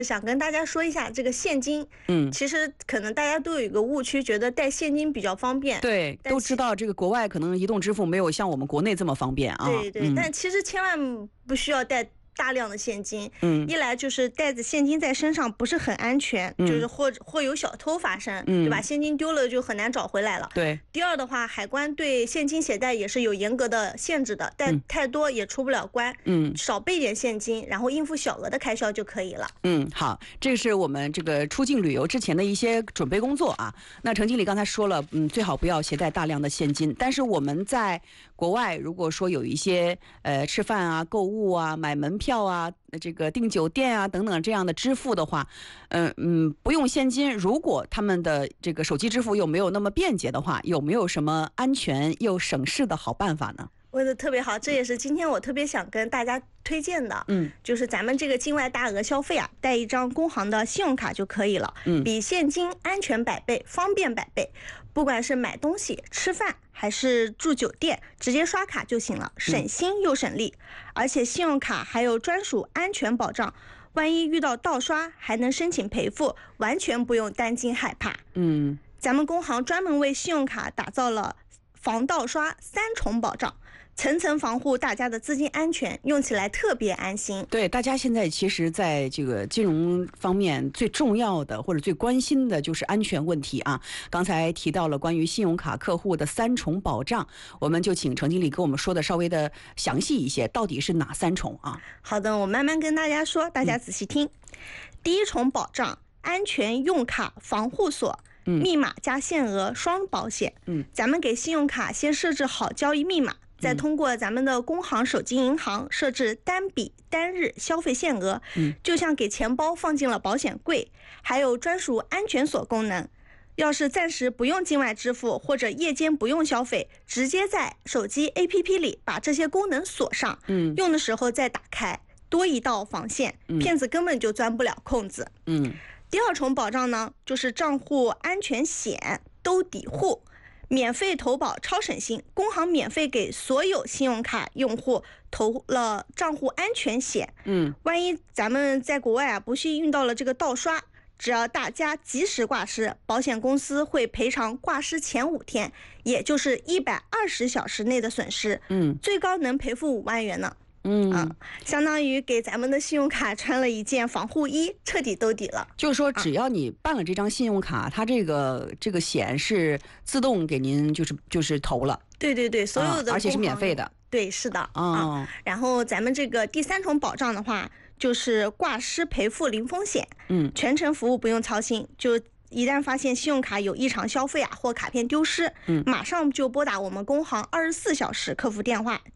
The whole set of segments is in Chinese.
想跟大家说一下这个现金，其实可能大家都有一个误区，觉得带现金比较方便。 对，都知道这个国外可能移动支付没有像我们国内这么方便啊。 对，但其实千万不需要带大量的现金，一来就是带着现金在身上不是很安全，就是或有小偷发生，对吧？现金丢了就很难找回来了。 对。第二的话，海关对现金携带也是有严格的限制的，带太多也出不了关。少备点现金，然后应付小额的开销就可以了。 好，这是我们这个出境旅游之前的一些准备工作啊。那程经理刚才说了，最好不要携带大量的现金，但是我们在国外如果说有一些吃饭啊、购物啊、买门票啊、这个订酒店啊等等这样的支付的话，不用现金，如果他们的这个手机支付又没有那么便捷的话，有没有什么安全又省事的好办法呢？ 问得特别好，这也是今天我特别想跟大家推荐的。就是咱们这个境外大额消费啊，带一张工行的信用卡就可以了。比现金安全百倍，方便百倍。不管是买东西、吃饭还是住酒店，直接刷卡就行了，省心又省力。而且信用卡还有专属安全保障，万一遇到盗刷，还能申请赔付，完全不用担惊害怕。咱们工行专门为信用卡打造了防盗刷3重保障，层层防护大家的资金安全，用起来特别安心。 对，大家现在其实在这个金融方面最重要的或者最关心的就是安全问题啊。刚才提到了关于信用卡客户的3重保障，我们就请程经理给我们说的稍微的详细一些，到底是哪3重啊？ 好的，我慢慢跟大家说，大家仔细听。第1重保障，安全用卡防护锁。密码加限额双保险。咱们给信用卡先设置好交易密码，再通过咱们的工行手机银行设置单笔单日消费限额，就像给钱包放进了保险柜，还有专属安全锁功能。要是暂时不用境外支付或者夜间不用消费，直接在手机 APP 里把这些功能锁上，用的时候再打开，多一道防线，骗子根本就钻不了空子。第2重保障呢，就是账户安全险兜底户，免费投保超省心。工行免费给所有信用卡用户投了账户安全险。万一咱们在国外啊不幸遇到了这个盗刷，只要大家及时挂失，保险公司会赔偿挂失前5天，也就是120小时内的损失。最高能赔付5万元呢。相当于给咱们的信用卡穿了一件防护衣，彻底兜底了。 就是说，只要你办了这张信用卡，它这个险是自动给您就是投了。 对，所有的， 而且是免费的。 对，是的。然后咱们这个第3重保障的话，就是挂失赔付零风险。全程服务不用操心，就一旦发现信用卡有异常消费啊，或卡片丢失，马上就拨打我们工行24小时客服电话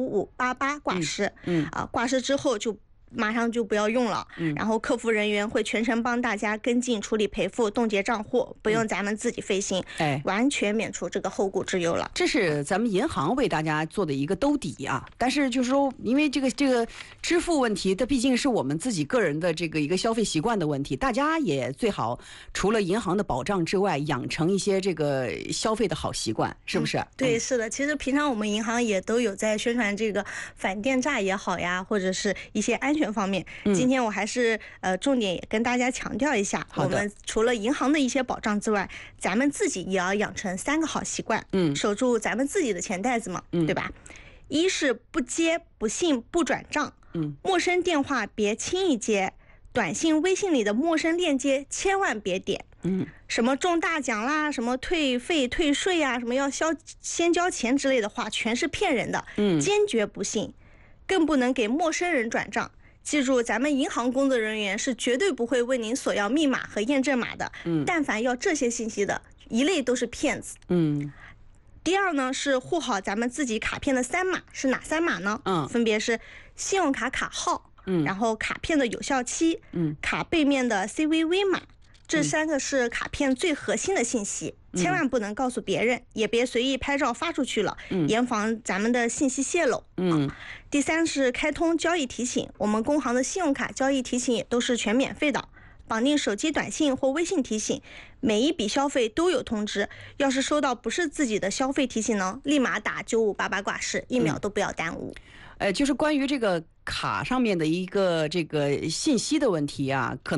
95588挂失。挂失之后就马上就不要用了，然后客服人员会全程帮大家跟进处理赔付、冻结账户，不用咱们自己费心，完全免除这个后顾之忧了。 这是咱们银行为大家做的一个兜底啊，但是就是说，因为这个支付问题，它毕竟是我们自己个人的这个一个消费习惯的问题，大家也最好除了银行的保障之外，养成一些这个消费的好习惯，是不是？ 对，是的。其实平常我们银行也都有在宣传这个反电诈也好呀，或者是一些安全方面。今天我还是重点也跟大家强调一下，我们除了银行的一些保障之外，咱们自己也要养成3个好习惯，守住咱们自己的钱袋子嘛，对吧？一是不接不信不转账，陌生电话别轻易接，短信微信里的陌生链接千万别点。什么中大奖啦，什么退费退税啊，什么要先交钱之类的话，全是骗人的，坚决不信。更不能给陌生人转账。记住，咱们银行工作人员是绝对不会问您索要密码和验证码的。但凡要这些信息的，一类都是骗子。第2呢，是护好咱们自己卡片的3码，是哪3码呢？分别是信用卡卡号，然后卡片的有效期，卡背面的 CVV 码。这3个是卡片最核心的信息，千万不能告诉别人，也别随意拍照发出去了，严防咱们的信息泄露。第3是开通交易提醒，我们工行的信用卡交易提醒也都是全免费的，绑定手机短信或微信提醒，每一笔消费都有通知。要是收到不是自己的消费提醒呢，立马打9588挂失，1秒都不要耽误。 就是关于这个卡上面的一个这个信息的问题啊，可能